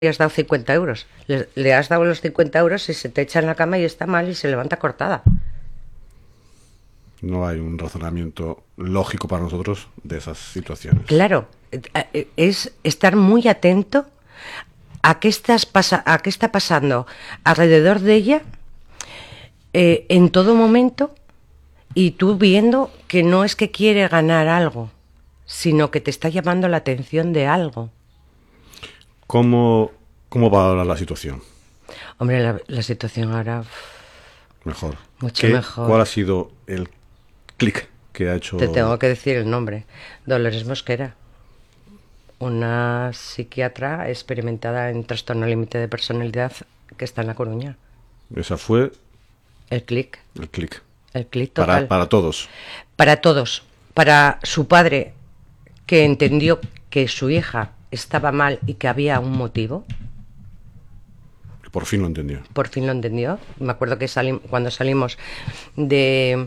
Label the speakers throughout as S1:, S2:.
S1: le has dado 50 euros. Le has dado los 50 euros y se te echa en la cama y está mal y se levanta cortada.
S2: No hay un razonamiento lógico para nosotros de esas situaciones.
S1: Claro, es estar muy atento a qué está pasando alrededor de ella en todo momento, y tú viendo que no es que quiere ganar algo, sino que te está llamando la atención de algo.
S2: ¿Cómo va ahora la situación?
S1: Hombre, la situación ahora...
S2: Mejor.
S1: Mucho mejor.
S2: ¿Cuál ha sido el clic que ha hecho?
S1: Te tengo que decir el nombre. Dolores Mosquera, una psiquiatra experimentada en trastorno límite de personalidad que está en La Coruña.
S2: Esa fue
S1: el clic.
S2: El clic.
S1: El clic total.
S2: Para todos.
S1: Para todos. Para su padre, que entendió que su hija estaba mal y que había un motivo.
S2: Por fin lo entendió.
S1: Por fin lo entendió. Me acuerdo que cuando salimos de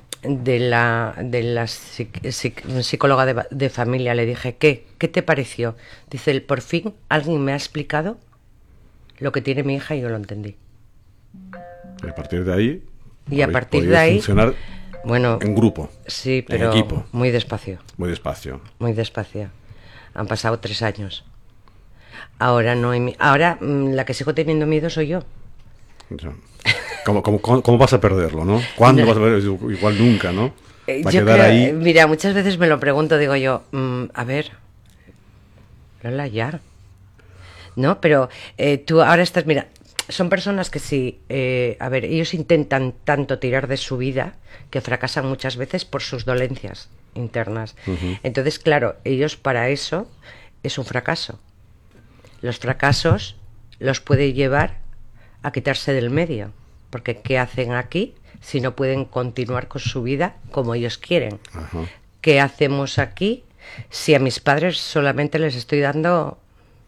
S1: la psicóloga de familia, le dije, ¿qué te pareció? Dice, por fin alguien me ha explicado lo que tiene mi hija y yo lo entendí.
S2: Y a partir de ahí...
S1: Y a partir de ahí...
S2: funcionar
S1: bueno,
S2: en grupo.
S1: Sí, pero
S2: en equipo.
S1: Muy despacio.
S2: Muy despacio.
S1: Muy despacio. Han pasado 3 años. Ahora no hay... Ahora la que sigo teniendo miedo soy yo.
S2: ¿Cómo vas a perderlo, no? ¿Cuándo vas a perderlo? Igual nunca, ¿no? Va a quedar ahí.
S1: Mira, muchas veces me lo pregunto, digo yo, a ver, Lola, ya. ¿No? Pero tú ahora estás, mira, son personas que sí, a ver, ellos intentan tanto tirar de su vida que fracasan muchas veces por sus dolencias internas. Uh-huh. Entonces, claro, ellos para eso es un fracaso. Los fracasos los puede llevar a quitarse del medio, porque ¿qué hacen aquí si no pueden continuar con su vida como ellos quieren? Uh-huh. ¿Qué hacemos aquí si a mis padres solamente les estoy dando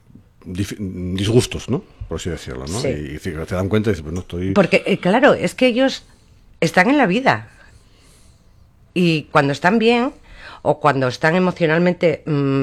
S2: disgustos, ¿no? Por así decirlo, ¿no?
S1: Sí.
S2: Y te dan cuenta y dices, pues no estoy...
S1: Porque, claro, es que ellos están en la vida. Y cuando están bien, o cuando están emocionalmente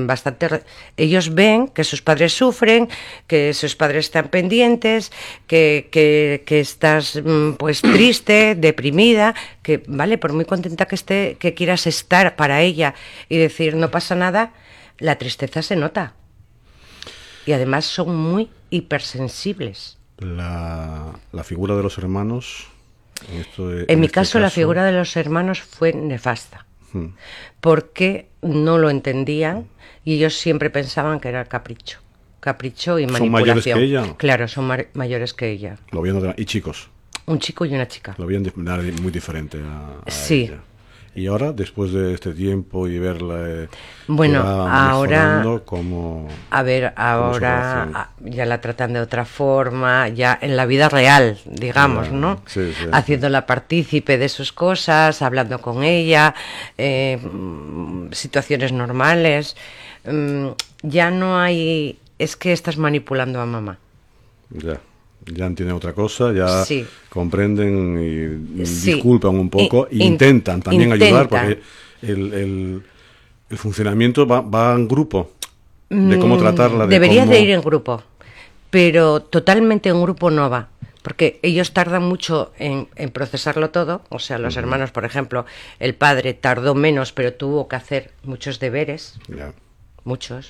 S1: ellos ven que sus padres sufren, que sus padres están pendientes, que estás pues triste, deprimida, que vale, por muy contenta que esté, que quieras estar para ella y decir no pasa nada, la tristeza se nota. Y además son muy hipersensibles.
S2: La figura de los hermanos...
S1: En mi caso, la figura de los hermanos fue nefasta. Porque no lo entendían y ellos siempre pensaban que era capricho y manipulación.
S2: ¿Son mayores que ella?
S1: Claro, son mayores que ella.
S2: Lo vieron ¿Y chicos?
S1: Un chico y una chica.
S2: Lo veían de manera muy diferente a
S1: sí.
S2: ella. Y ahora, después de este tiempo y verla...
S1: bueno, ahora...
S2: ¿cómo,
S1: a ver, ahora ya la tratan de otra forma, ya en la vida real, digamos, ¿no?
S2: Sí.
S1: Haciéndola partícipe de sus cosas, hablando con ella, situaciones normales. Ya no hay... Es que estás manipulando a mamá.
S2: Ya entienden otra cosa, ya
S1: sí.
S2: comprenden y disculpan un poco e intentan también ayudar, porque el funcionamiento va en grupo, de cómo tratarla.
S1: Debería de ir en grupo, pero totalmente en grupo no va, porque ellos tardan mucho en procesarlo todo, o sea, los hermanos, por ejemplo, el padre tardó menos, pero tuvo que hacer muchos deberes, muchos.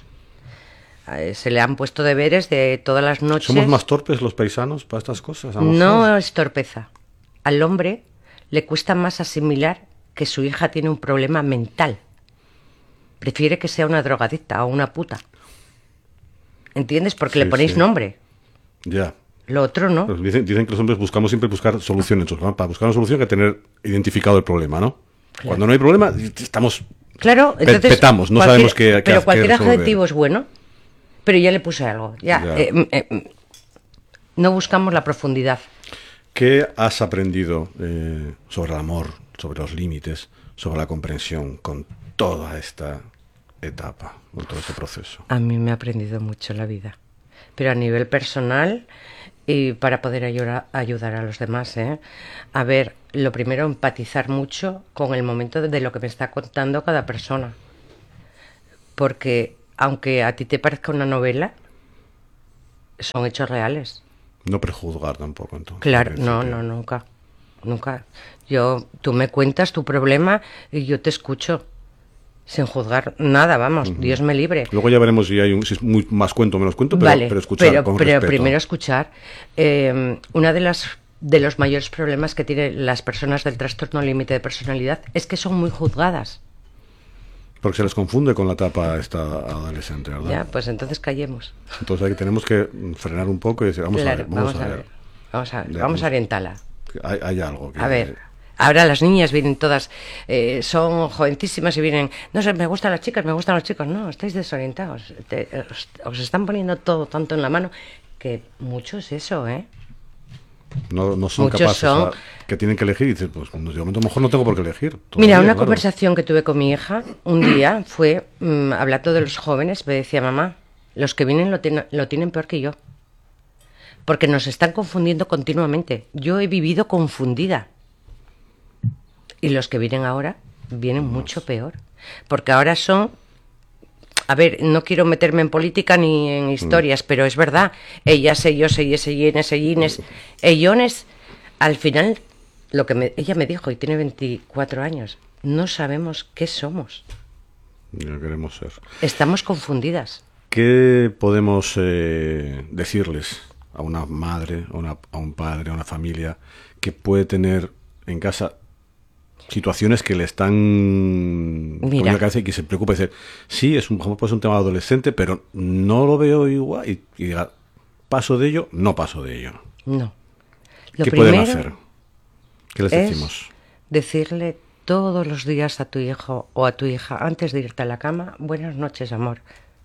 S1: Se le han puesto deberes de todas las noches.
S2: ¿Somos más torpes los paisanos para estas cosas?
S1: No es torpeza. Al hombre le cuesta más asimilar que su hija tiene un problema mental. Prefiere que sea una drogadicta o una puta. ¿Entiendes? Porque le ponéis nombre.
S2: Ya.
S1: Lo otro no.
S2: Pues dicen que los hombres buscamos siempre buscar soluciones. Para buscar una solución hay que tener identificado el problema, ¿no? Claro. Cuando no hay problema, estamos...
S1: Claro, entonces...
S2: Petamos, no sabemos qué
S1: Pero cualquier adjetivo es bueno. Pero ya le puse algo. No buscamos la profundidad.
S2: ¿Qué has aprendido sobre el amor, sobre los límites, sobre la comprensión con toda esta etapa, con todo este proceso?
S1: A mí me ha aprendido mucho la vida. Pero a nivel personal y para poder ayudar a los demás. A ver, lo primero, empatizar mucho con el momento de lo que me está contando cada persona. Porque... aunque a ti te parezca una novela, son hechos reales.
S2: No prejuzgar tampoco, entonces.
S1: Claro, no, nunca. Nunca. Tú me cuentas tu problema y yo te escucho. Sin juzgar nada, vamos, Dios me libre.
S2: Luego ya veremos si hay si es más cuento o menos cuento, pero escuchar con
S1: pero
S2: respeto.
S1: Primero escuchar. Una de los mayores problemas que tienen las personas del trastorno límite de personalidad es que son muy juzgadas.
S2: Porque se les confunde con la etapa esta adolescente, ¿verdad?
S1: Ya, pues entonces callemos.
S2: Entonces aquí tenemos que frenar un poco y decir, vamos a ver.
S1: Vamos a orientarla.
S2: Hay algo que...
S1: A ver, ahora las niñas vienen todas, son jovencísimas y vienen, no sé, me gustan las chicas, me gustan los chicos. No, estáis desorientados. Os están poniendo todo tanto en la mano que mucho es eso, ¿eh?
S2: No son
S1: Muchos
S2: capaces, que tienen que elegir y dices, pues de momento a lo mejor no tengo por qué elegir.
S1: Mira, una conversación que tuve con mi hija un día fue, hablando de los jóvenes, me decía, mamá, los que vienen lo tienen peor que yo. Porque nos están confundiendo continuamente. Yo he vivido confundida. Y los que vienen ahora vienen mucho peor. Porque ahora son... A ver, no quiero meterme en política ni en historias, pero es verdad. Ellas, ellos, ellones, al final, ella me dijo, y tiene 24 años, no sabemos qué somos.
S2: No queremos ser.
S1: Estamos confundidas.
S2: ¿Qué podemos decirles a una madre, a un padre, a una familia que puede tener en casa situaciones que le están poniendo la cabeza y que se preocupa y decir, sí, puede ser un tema adolescente, pero no lo veo igual, y diga, ¿paso de ello? No paso de ello.
S1: No.
S2: ¿Qué pueden hacer? ¿Qué les decimos?
S1: Decirle todos los días a tu hijo o a tu hija, antes de irte a la cama, buenas noches, amor.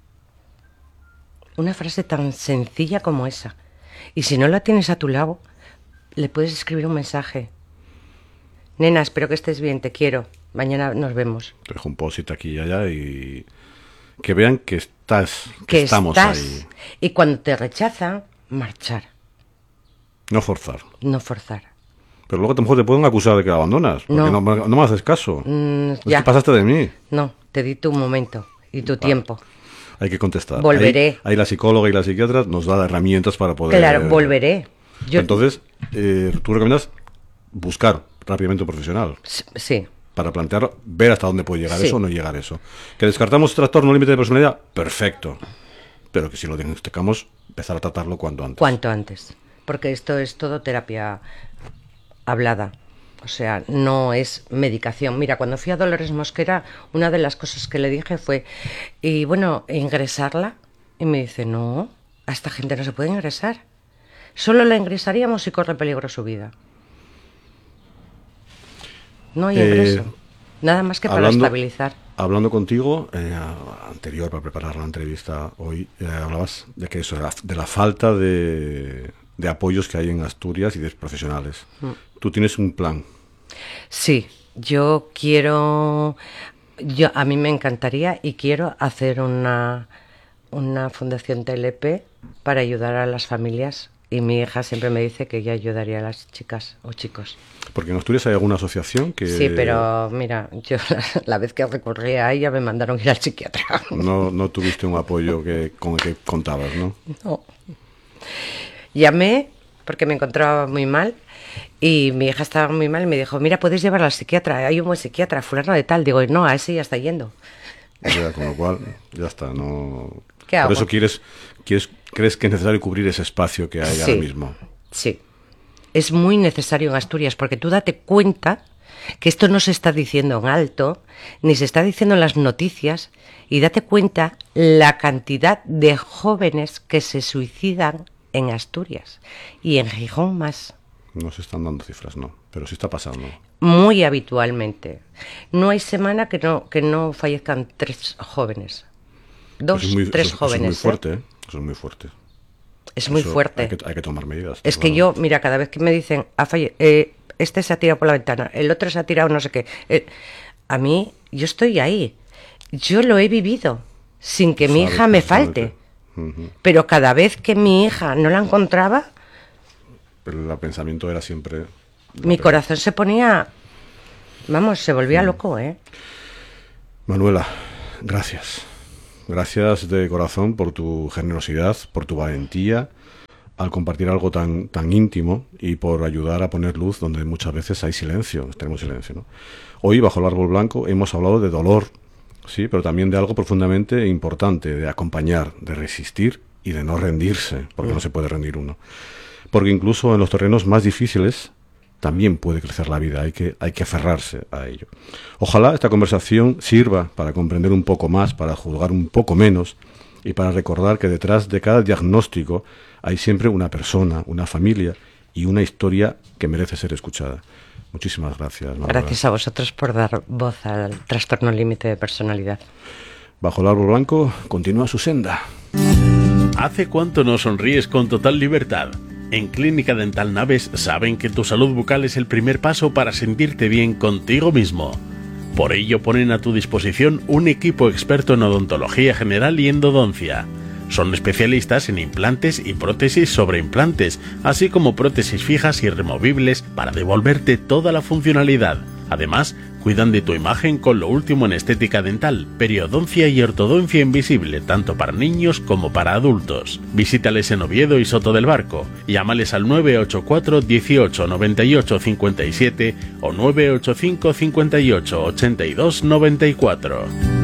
S1: Una frase tan sencilla como esa. Y si no la tienes a tu lado, le puedes escribir un mensaje. Nena, espero que estés bien, te quiero. Mañana nos vemos.
S2: Te dejo un post-it aquí y allá y que vean que estamos ahí.
S1: Y cuando te rechazan, marchar.
S2: No forzar.
S1: No forzar.
S2: Pero luego a lo mejor te pueden acusar de que abandonas, porque no me haces caso.
S1: Ya.
S2: Pasaste de mí.
S1: No, te di tu momento y tu tiempo.
S2: Hay que contestar.
S1: Volveré.
S2: Ahí la psicóloga y la psiquiatra nos da herramientas para poder...
S1: Claro, volveré.
S2: Entonces, tú recomiendas buscar rápidamente un profesional.
S1: Sí.
S2: Para plantear, ver hasta dónde puede llegar eso o no llegar eso. ¿Que descartamos trastorno límite de personalidad? Perfecto. Pero que si lo diagnosticamos, empezar a tratarlo cuanto antes.
S1: Cuanto antes. Porque esto es todo terapia hablada. O sea, no es medicación. Mira, cuando fui a Dolores Mosquera, una de las cosas que le dije fue, y bueno, ingresarla. Y me dice, no, a esta gente no se puede ingresar. Solo la ingresaríamos si corre peligro su vida. No hay ingreso. Nada más que para estabilizar.
S2: Hablando contigo, anterior para preparar la entrevista hoy, hablabas de que eso, de la falta de apoyos que hay en Asturias y de profesionales. ¿Tú tienes un plan? Sí,
S1: a mí me encantaría y quiero hacer una fundación TLP para ayudar a las familias. Y mi hija siempre me dice que ella ayudaría a las chicas o chicos.
S2: Porque en Asturias hay alguna asociación que...
S1: Sí, pero mira, yo la vez que recurrí a ella me mandaron ir al psiquiatra.
S2: No tuviste un apoyo con el que contabas, ¿no?
S1: No. Llamé porque me encontraba muy mal y mi hija estaba muy mal y me dijo, mira, puedes llevarla al psiquiatra, hay un buen psiquiatra, fulano de tal. Digo, no, a ese ya está yendo.
S2: Ya, con lo cual, ya está, no...
S1: ¿Qué hago?
S2: Por eso crees que es necesario cubrir ese espacio que hay ahora mismo.
S1: Sí, es muy necesario en Asturias, porque tú date cuenta que esto no se está diciendo en alto, ni se está diciendo en las noticias, y date cuenta la cantidad de jóvenes que se suicidan en Asturias, y en Gijón más.
S2: No se están dando cifras, no, pero sí está pasando.
S1: Muy habitualmente. No hay semana que no fallezcan 3 jóvenes. 3 jóvenes.
S2: Eso es muy fuerte, ¿eh? Eso es muy fuerte.
S1: Es muy fuerte.
S2: Hay que tomar medidas.
S1: Es que yo, mira, cada vez que me dicen, este se ha tirado por la ventana, el otro se ha tirado no sé qué. A mí, yo estoy ahí. Yo lo he vivido, sin que mi hija me falte. Pero cada vez que mi hija no la encontraba...
S2: Pero el pensamiento era siempre...
S1: Mi corazón se ponía... Vamos, se volvía loco, ¿eh?
S2: Manuela, gracias. Gracias de corazón por tu generosidad, por tu valentía, al compartir algo tan íntimo y por ayudar a poner luz donde muchas veces hay silencio, tenemos silencio, ¿no? Hoy, bajo el árbol blanco, hemos hablado de dolor, sí, pero también de algo profundamente importante, de acompañar, de resistir y de no rendirse, porque no se puede rendir uno. Porque incluso en los terrenos más difíciles también puede crecer la vida, hay que aferrarse a ello. Ojalá esta conversación sirva para comprender un poco más, para juzgar un poco menos y para recordar que detrás de cada diagnóstico hay siempre una persona, una familia y una historia que merece ser escuchada. Muchísimas gracias, Manuela.
S1: Gracias a vosotros por dar voz al trastorno límite de personalidad.
S2: Bajo el árbol blanco continúa su senda.
S3: ¿Hace cuánto no sonríes con total libertad? En Clínica Dental Naves saben que tu salud bucal es el primer paso para sentirte bien contigo mismo. Por ello ponen a tu disposición un equipo experto en odontología general y endodoncia. Son especialistas en implantes y prótesis sobre implantes, así como prótesis fijas y removibles para devolverte toda la funcionalidad. Además, cuidan de tu imagen con lo último en estética dental, periodoncia y ortodoncia invisible, tanto para niños como para adultos. Visítales en Oviedo y Soto del Barco. Llámales al 984 18 98 57 o 985 58 82 94.